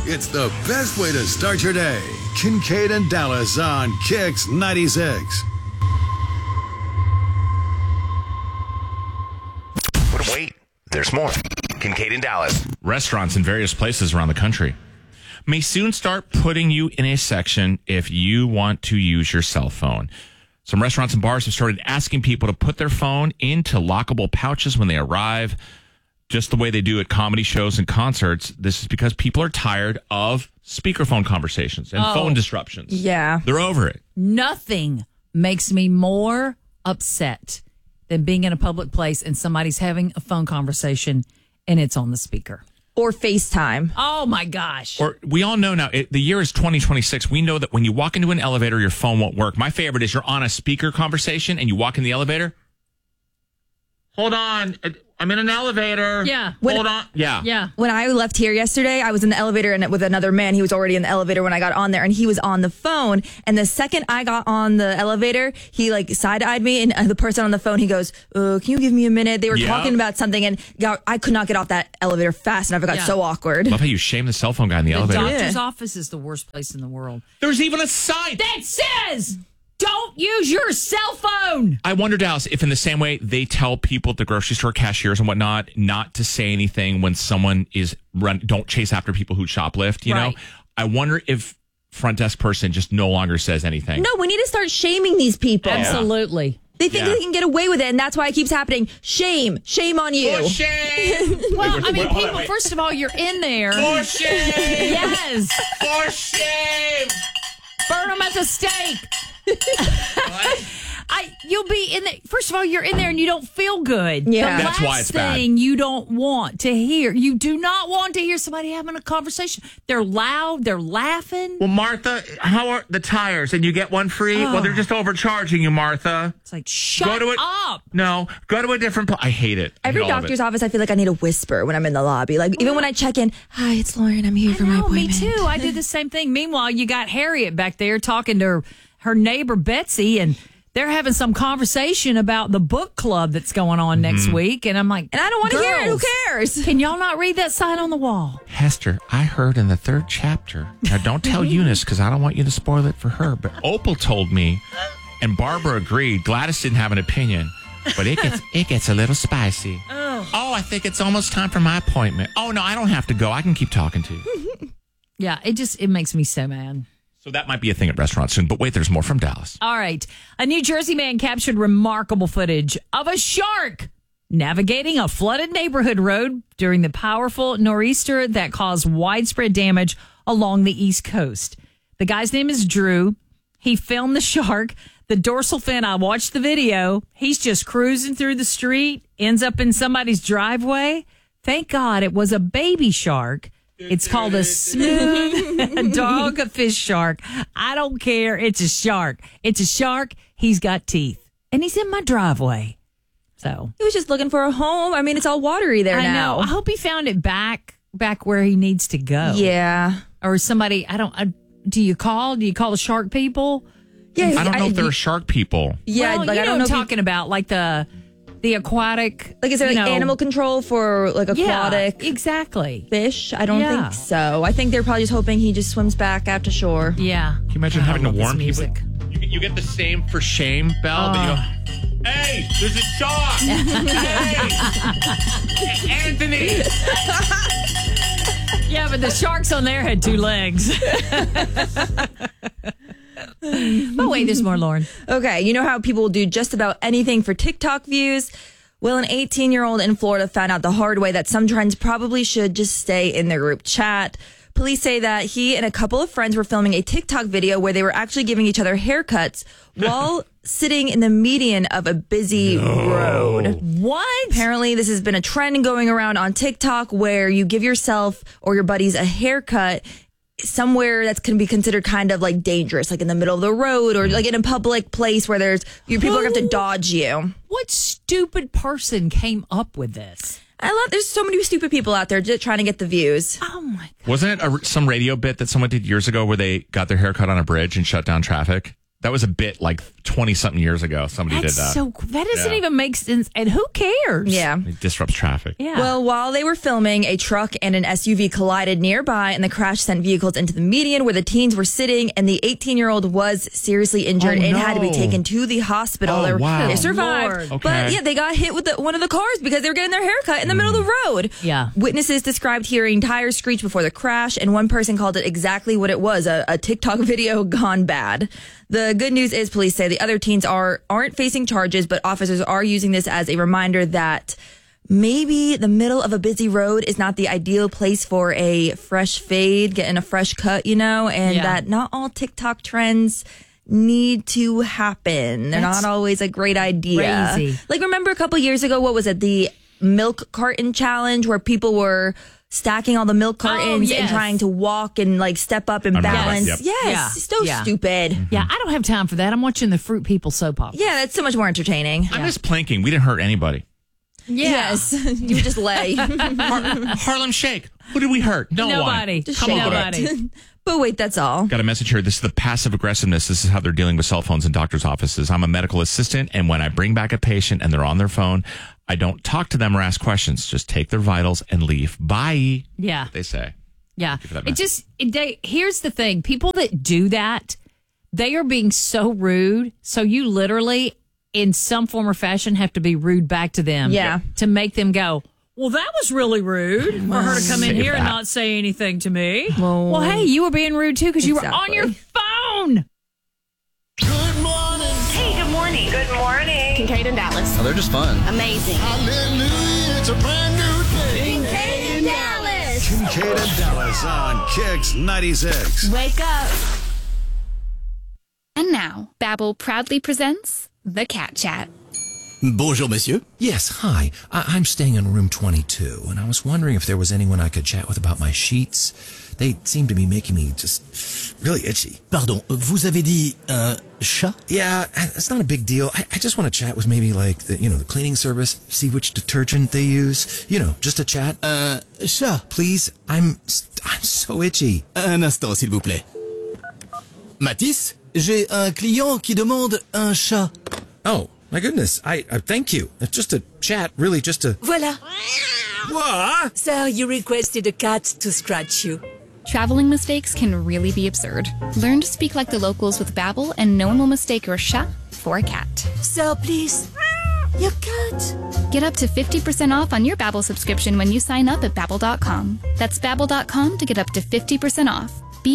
It's the best way to start your day. Kincaid and Dallas on Kix 96. But wait, there's more. Kincaid and Dallas. Restaurants in various places around the country may soon start putting you in a section if you want to use your cell phone. Some restaurants and bars have started asking people to put their phone into lockable pouches when they arrive, just the way they do at comedy shows and concerts. This is because people are tired of speakerphone conversations and phone disruptions. Yeah. They're over it. Nothing makes me more upset than being in a public place and somebody's having a phone conversation and it's on the speaker. Or FaceTime. Oh, my gosh. Or we all know now, the year is 2026. We know that when you walk into an elevator, your phone won't work. My favorite is you're on a speaker conversation and you walk in the elevator. Hold on. I'm in an elevator. Yeah. Hold on. Yeah. Yeah. When I left here yesterday, I was in the elevator and with another man. He was already in the elevator when I got on there, and he was on the phone. And the second I got on the elevator, he like side-eyed me, and the person on the phone, he goes, "Can you give me a minute?" They were talking about something, and I could not get off that elevator fast enough. It got so awkward. Love how you shame the cell phone guy in the elevator. The doctor's office is the worst place in the world. There's even a sign that says, "Don't use your cell phone." I wonder, Dallas, if in the same way they tell people at the grocery store cashiers and whatnot not to say anything when someone is don't chase after people who shoplift, you know? I wonder if front desk person just no longer says anything. No, we need to start shaming these people. Absolutely. They think they can get away with it, and that's why it keeps happening. Shame. Shame on you. For shame. Well, I mean, people, first of all, you're in there. For shame. Yes. For shame. Burn them at the stake. You'll be in there. First of all, you're in there and you don't feel good. Yeah. The That's why it's bad. thing you don't want to hear. You do not want to hear somebody having a conversation. They're loud. They're laughing. Well, Martha, how are the tires? And you get one free? Well, they're just overcharging you, Martha. It's like, shut up. No, go to a different place. I hate it. Every doctor's office, I feel like I need to whisper when I'm in the lobby. Like, even when I check in, "Hi, it's Lauren. I'm here for my appointment." Me too. I do the same thing. Meanwhile, you got Harriet back there talking to her neighbor, Betsy, and they're having some conversation about the book club that's going on next week. And I'm like, and I don't want to hear it. Who cares? Can y'all not read that sign on the wall? Hester, I heard in the 3rd chapter. Now, don't tell Eunice because I don't want you to spoil it for her. But Opal told me, and Barbara agreed. Gladys didn't have an opinion, but it gets a little spicy. Oh, I think it's almost time for my appointment. Oh, no, I don't have to go. I can keep talking to you. Yeah, it makes me so mad. So that might be a thing at restaurants soon. But wait, there's more from Dallas. All right. A New Jersey man captured remarkable footage of a shark navigating a flooded neighborhood road during the powerful nor'easter that caused widespread damage along the East Coast. The guy's name is Drew. He filmed the shark. The dorsal fin, I watched the video. He's just cruising through the street, ends up in somebody's driveway. Thank God it was a baby shark. It's called a smooth dogfish shark. I don't care. It's a shark. It's a shark. He's got teeth. And he's in my driveway. So he was just looking for a home. I mean, it's all watery there now. I know. I hope he found it back where he needs to go. Yeah. Or somebody, do you call the shark people? Yeah. I don't know if there are shark people. Yeah. Well, like, I don't know what I'm talking about, like the aquatic. Like, is there animal control for like aquatic exactly fish? I don't think so. I think they're probably just hoping he just swims back out to shore. Yeah. Can you imagine having to warn people? Music. You get the same for shame, Belle, but you go, "Hey, there's a shark! Hey, Anthony!" Yeah, but the sharks on there had 2 legs. But wait, there's more, Lauren. Okay, you know how people will do just about anything for TikTok views? Well, an 18-year-old in Florida found out the hard way that some trends probably should just stay in their group chat. Police say that he and a couple of friends were filming a TikTok video where they were actually giving each other haircuts while sitting in the median of a busy road. What? Apparently, this has been a trend going around on TikTok where you give yourself or your buddies a haircut somewhere that's can be considered kind of like dangerous, like in the middle of the road or like in a public place where people are going to have to dodge you. What stupid person came up with this? There's so many stupid people out there just trying to get the views. Oh my God. Wasn't it some radio bit that someone did years ago where they got their hair cut on a bridge and shut down traffic? That was a bit like 20-something years ago. Somebody did that. So that doesn't even make sense. And who cares? Yeah. It disrupts traffic. Yeah. Well, while they were filming, a truck and an SUV collided nearby, and the crash sent vehicles into the median where the teens were sitting, and the 18-year-old was seriously injured and had to be taken to the hospital. Oh, wow. They survived. Lord. Okay. But yeah, they got hit with one of the cars because they were getting their hair cut in the middle of the road. Yeah. Witnesses described hearing tires screech before the crash, and one person called it exactly what it was, a TikTok video gone bad. The good news is police say the other teens aren't facing charges, but officers are using this as a reminder that maybe the middle of a busy road is not the ideal place for a fresh fade, getting a fresh cut, and that not all TikTok trends need to happen. They're not always a great idea. Crazy. Like, remember a couple years ago, what was it? The milk carton challenge where people were stacking all the milk cartons and trying to walk and like step up and balance. Yep. Yes. So stupid. Yeah, I don't have time for that. I'm watching the Fruit People soap opera. Yeah, that's so much more entertaining. I'm just planking. We didn't hurt anybody. Yes. You would just lay. Harlem Shake. Who did we hurt? Nobody. One. Just Come shake on. it. But wait, that's all. Got a message here. This is the passive aggressiveness. This is how they're dealing with cell phones in doctors' offices. I'm a medical assistant, and when I bring back a patient and they're on their phone, I don't talk to them or ask questions. Just take their vitals and leave. Bye. Yeah. They say. Yeah. for that Here's the thing. People that do that, they are being so rude. So you literally, in some form or fashion, have to be rude back to them. Yeah. To make them go, well, that was really rude for her to come in Say here and that. not say anything to me. Well, hey, you were being rude too because you were on your phone. Good morning. Hey, good morning. Good morning. Kincaid and Dallas. Oh, they're just fun. Amazing. Hallelujah. It's a brand new day. Kincaid and Dallas. Kincaid and Dallas on Kicks 96. Wake up. And now, Babbel proudly presents The Cat Chat. Bonjour, monsieur. Yes, hi. I'm staying in room 22, and I was wondering if there was anyone I could chat with about my sheets. They seem to be making me just really itchy. Pardon, vous avez dit un chat? Yeah, it's not a big deal. I just want to chat with maybe like the cleaning service, see which detergent they use. Just a chat. Chat. Please, I'm so itchy. Un instant, s'il vous plaît. Mathis, j'ai un client qui demande un chat. Oh, my goodness. I thank you. It's just a chat, really just a... Voila. What? Sir, you requested a cat to scratch you. Traveling mistakes can really be absurd. Learn to speak like the locals with Babbel, and no one will mistake your chat for a cat. Sir, please. Your cat. Get up to 50% off on your Babbel subscription when you sign up at Babbel.com. That's Babbel.com to get up to 50% off.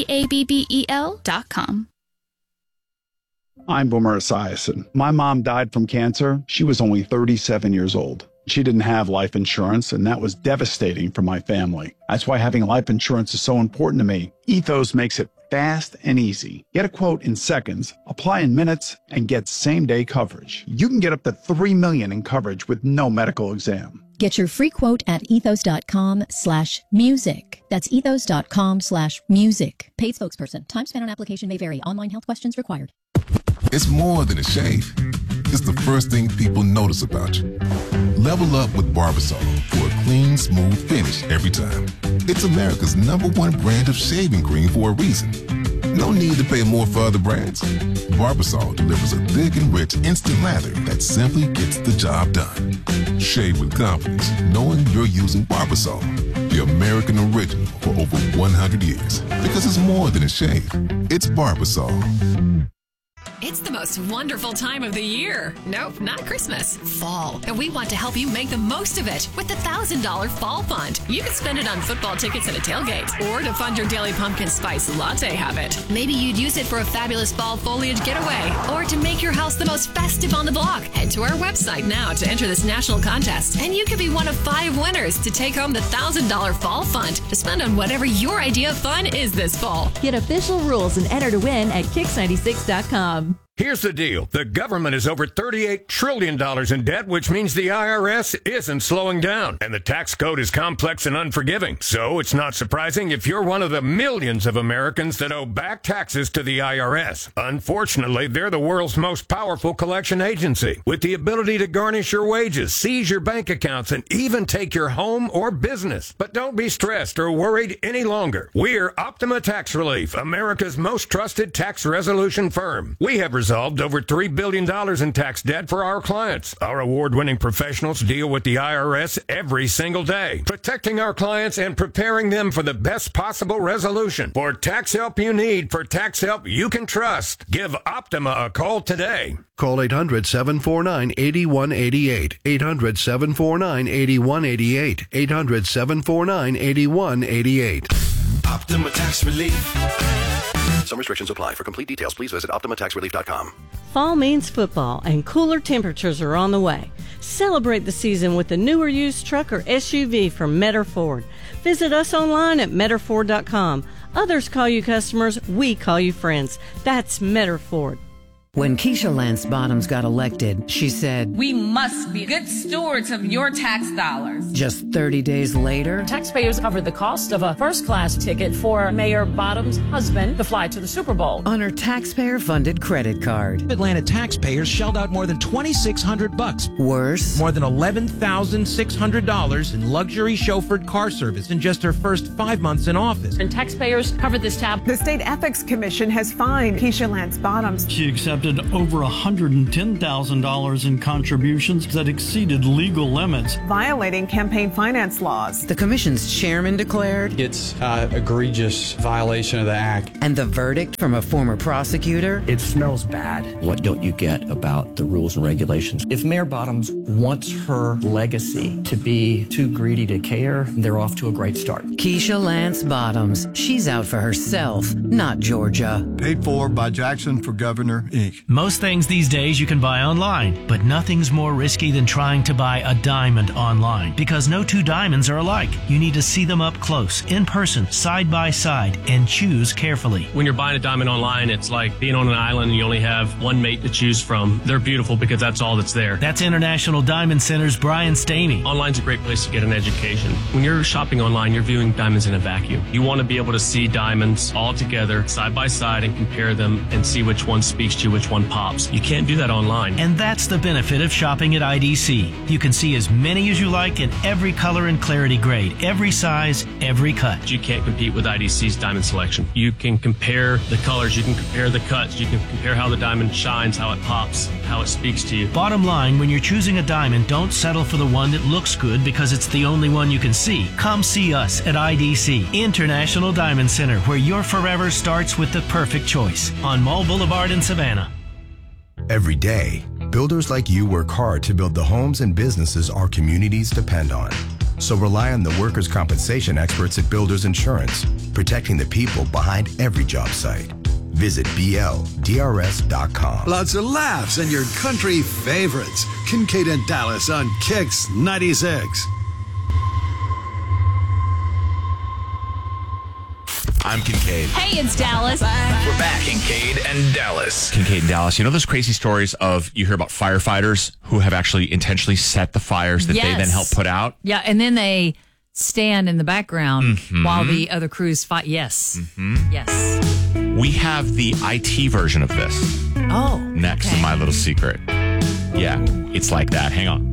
BABBEL.com. I'm Boomer Esiason. My mom died from cancer. She was only 37 years old. She didn't have life insurance, and that was devastating for my family. That's why having life insurance is so important to me. Ethos makes it fast and easy. Get a quote in seconds, apply in minutes, and get same-day coverage. You can get up to $3 million in coverage with no medical exam. Get your free quote at ethos.com/music. That's ethos.com/music. Paid spokesperson. Time spent on application may vary. Online health questions required. It's more than a shave. It's the first thing people notice about you. Level up with Barbasol for a clean, smooth finish every time. It's America's #1 brand of shaving cream for a reason. No need to pay more for other brands. Barbasol delivers a thick and rich instant lather that simply gets the job done. Shave with confidence, knowing you're using Barbasol, the American original for over 100 years. Because it's more than a shave. It's Barbasol. It's the most wonderful time of the year. Nope, not Christmas. Fall. And we want to help you make the most of it with the $1,000 Fall Fund. You can spend it on football tickets and a tailgate, or to fund your daily pumpkin spice latte habit. Maybe you'd use it for a fabulous fall foliage getaway, or to make your house the most festive on the block. Head to our website now to enter this national contest, and you could be one of 5 winners to take home the $1,000 Fall Fund to spend on whatever your idea of fun is this fall. Get official rules and enter to win at Kicks96.com. Here's the deal. The government is over $38 trillion in debt, which means the IRS isn't slowing down. And the tax code is complex and unforgiving. So it's not surprising if you're one of the millions of Americans that owe back taxes to the IRS. Unfortunately, they're the world's most powerful collection agency, with the ability to garnish your wages, seize your bank accounts, and even take your home or business. But don't be stressed or worried any longer. We're Optima Tax Relief, America's most trusted tax resolution firm. We have resolved over $3 billion in tax debt for our clients. Our award-winning professionals deal with the IRS every single day, protecting our clients and preparing them for the best possible resolution. For tax help you need, for tax help you can trust, give Optima a call today. Call 800-749-8188. 800-749-8188. 800-749-8188. Optima Tax Relief. Some restrictions apply. For complete details, please visit OptimaTaxRelief.com. Fall means football, and cooler temperatures are on the way. Celebrate the season with a new or used truck or SUV from Metter Ford. Visit us online at MetterFord.com. Others call you customers, we call you friends. That's Metter Ford. When Keisha Lance Bottoms got elected, she said, "We must be good stewards of your tax dollars." Just 30 days later, taxpayers covered the cost of a first-class ticket for Mayor Bottoms' husband to fly to the Super Bowl on her taxpayer-funded credit card. Atlanta taxpayers shelled out more than $2,600. Worse, more than $11,600 in luxury chauffeured car service in just her first 5 months in office. And taxpayers covered this tab. The State Ethics Commission has fined Keisha Lance Bottoms. She accepted over $110,000 in contributions that exceeded legal limits, violating campaign finance laws. The commission's chairman declared it's an egregious violation of the act. And the verdict from a former prosecutor? It smells bad. What don't you get about the rules and regulations? If Mayor Bottoms wants her legacy to be too greedy to care, they're off to a great start. Keisha Lance Bottoms. She's out for herself, not Georgia. Paid for by Jackson for Governor, Inc. Most things these days you can buy online, but nothing's more risky than trying to buy a diamond online, because no two diamonds are alike. You need to see them up close, in person, side by side, and choose carefully. When you're buying a diamond online, it's like being on an island and you only have one mate to choose from. They're beautiful because that's all that's there. That's International Diamond Center's Brian Stamey. Online's a great place to get an education. When you're shopping online, you're viewing diamonds in a vacuum. You want to be able to see diamonds all together, side by side, and compare them and see which one speaks to you, which one pops. You can't do that online. And that's the benefit of shopping at IDC. You can see as many as you like in every color and clarity grade, every size, every cut. You can't compete with IDC's diamond selection. You can compare the colors, you can compare the cuts, you can compare how the diamond shines, how it pops, how it speaks to you. Bottom line, when you're choosing a diamond, don't settle for the one that looks good because it's the only one you can see. Come see us at IDC, International Diamond Center, where your forever starts with the perfect choice on Mall Boulevard in Savannah. Every day, builders like you work hard to build the homes and businesses our communities depend on. So rely on the workers' compensation experts at Builders Insurance, protecting the people behind every job site. Visit BLDRS.com. Lots of laughs and your country favorites. Kincaid and Dallas on Kicks 96. I'm Kincaid. Hey, it's Dallas. We're back, Kincaid and Dallas. Kincaid and Dallas. You know those crazy stories of you hear about firefighters who have actually intentionally set the fires that they then help put out? Yeah, and then they stand in the background while the other crews fight. Yes. Yes. We have the IT version of this. Oh. Next to My Little Secret. Yeah, it's like that. Hang on.